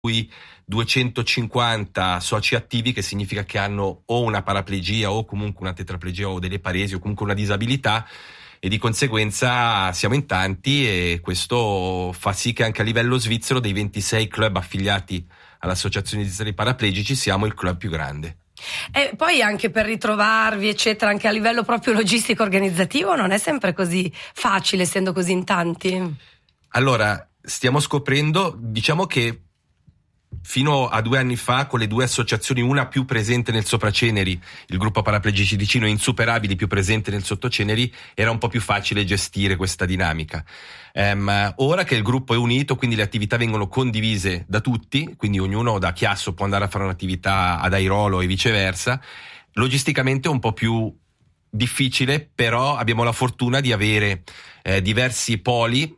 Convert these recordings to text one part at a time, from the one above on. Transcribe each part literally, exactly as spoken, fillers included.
duecentocinquanta soci attivi, che significa che hanno o una paraplegia o comunque una tetraplegia o delle paresi o comunque una disabilità, e di conseguenza siamo in tanti, e questo fa sì che anche a livello svizzero, dei ventisei club affiliati all'Associazione svizzera dei paraplegici, siamo il club più grande. E poi anche per ritrovarvi eccetera, anche a livello proprio logistico organizzativo, non è sempre così facile essendo così in tanti. Allora, stiamo scoprendo, diciamo che fino a due anni fa, con le due associazioni, una più presente nel Sopraceneri, il gruppo paraplegici Ticino, e Insuperabili più presente nel Sottoceneri, era un po' più facile gestire questa dinamica. Um, ora che il gruppo è unito, quindi le attività vengono condivise da tutti, quindi ognuno da Chiasso può andare a fare un'attività ad Airolo e viceversa, logisticamente è un po' più difficile, però abbiamo la fortuna di avere eh, diversi poli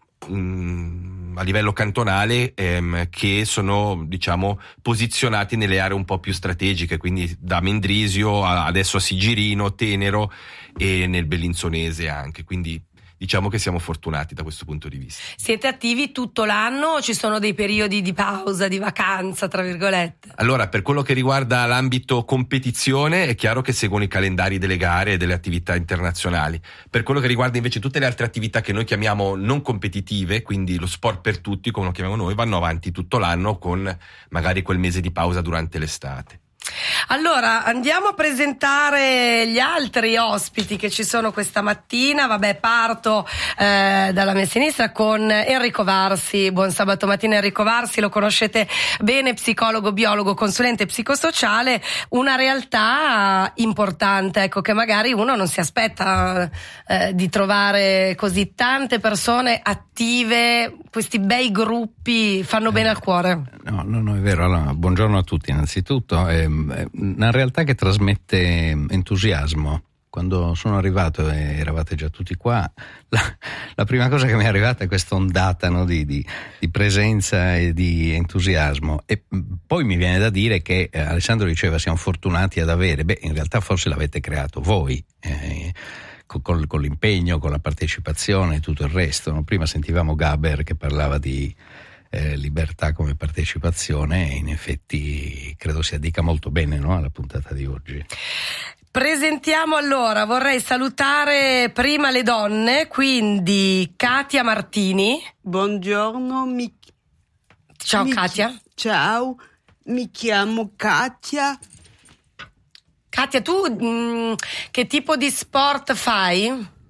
mh, a livello cantonale ehm, che sono, diciamo, posizionati nelle aree un po' più strategiche, quindi da Mendrisio a, adesso a Sigirino, Tenero e nel Bellinzonese anche, quindi diciamo che siamo fortunati da questo punto di vista. Siete attivi tutto l'anno o ci sono dei periodi di pausa, di vacanza, tra virgolette? Allora, per quello che riguarda l'ambito competizione, è chiaro che seguono i calendari delle gare e delle attività internazionali. Per quello che riguarda invece tutte le altre attività che noi chiamiamo non competitive, quindi lo sport per tutti, come lo chiamiamo noi, vanno avanti tutto l'anno con magari quel mese di pausa durante l'estate. Allora, andiamo a presentare gli altri ospiti che ci sono questa mattina. Vabbè, parto eh, dalla mia sinistra con Enrico Varsi. Buon sabato mattina Enrico Varsi, lo conoscete bene, psicologo, biologo, consulente psicosociale, una realtà importante, ecco, che magari uno non si aspetta eh, di trovare così tante persone attive, questi bei gruppi fanno bene al cuore. No, no, no, è vero. Allora, buongiorno a tutti innanzitutto. È una realtà che trasmette entusiasmo. Quando sono arrivato e eravate già tutti qua, la, la prima cosa che mi è arrivata è questa ondata, no, di, di, di presenza e di entusiasmo. E poi mi viene da dire che eh, Alessandro diceva siamo fortunati ad avere, beh, in realtà forse l'avete creato voi, eh, con, con l'impegno, con la partecipazione e tutto il resto, no? Prima sentivamo Gaber che parlava di Eh, libertà come partecipazione, e in effetti credo si addica molto bene, no, alla puntata di oggi. Presentiamo allora, vorrei salutare prima le donne, quindi Katia Martini. Buongiorno, mi... ciao mi... Katia. Ciao, mi chiamo Katia. Katia, tu mh, che tipo di sport fai?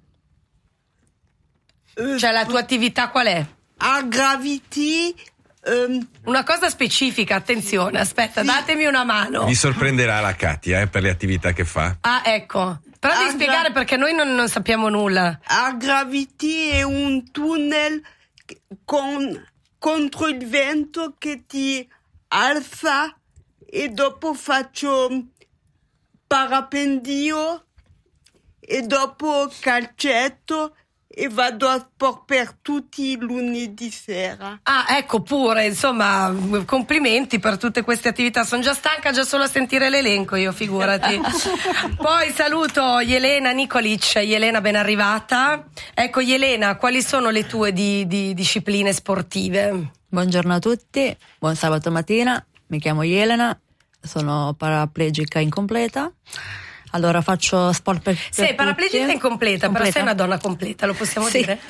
Uh, cioè la tua attività qual è? A Gravity. Um, Una cosa specifica, attenzione, aspetta, sì. Datemi una mano. Vi sorprenderà la Katia eh, per le attività che fa. Ah, ecco. Però devi spiegare gra- perché noi non, non sappiamo nulla. A Gravity è un tunnel con, contro il vento che ti alza, e dopo faccio parapendio e dopo calcetto. E vado a sport per tutti lunedì sera. Ah, ecco, pure, insomma, complimenti per tutte queste attività. Sono già stanca già solo a sentire l'elenco, io, figurati. Poi saluto Jelena Nikolic. Jelena, ben arrivata. Ecco, Jelena, quali sono le tue di, di discipline sportive? Buongiorno a tutti, buon sabato mattina. Mi chiamo Jelena, sono paraplegica incompleta. Allora faccio sport per, per Sei paraplegica incompleta, però sei una donna completa, lo possiamo sì. dire?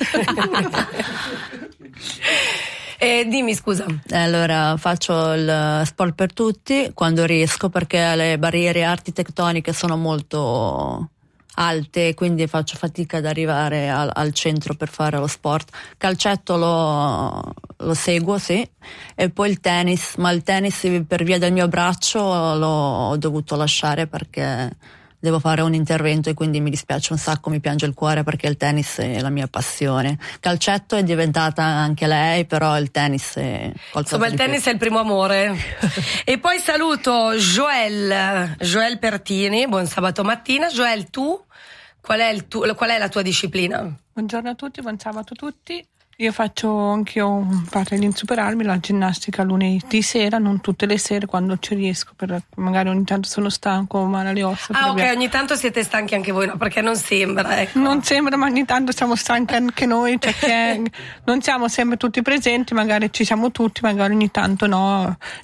eh, dimmi, scusa. Allora faccio il sport per tutti quando riesco, perché le barriere architettoniche sono molto alte, quindi faccio fatica ad arrivare al, al centro per fare lo sport. Calcetto lo, lo seguo, sì, e poi il tennis, ma il tennis per via del mio braccio l'ho dovuto lasciare perché devo fare un intervento e quindi mi dispiace un sacco, mi piange il cuore perché il tennis è la mia passione. Calcetto è diventata anche lei, però il tennis è qualcosa Insomma, di il tennis più. È il primo amore. E poi saluto Joel, Joel Pertini, buon sabato mattina. Joel, tu, qual è, il tu, qual è la tua disciplina? Buongiorno a tutti, buon sabato a tutti. Io faccio anch'io parte di Insuperabili, la ginnastica lunedì sera, non tutte le sere, quando ci riesco, per magari ogni tanto sono stanco, ho male alle ossa. Ah, ok, ogni tanto siete stanchi anche voi, no? Perché non sembra, ecco. Non sembra, ma ogni tanto siamo stanchi anche noi, perché non siamo sempre tutti presenti, magari ci siamo tutti, magari ogni tanto no.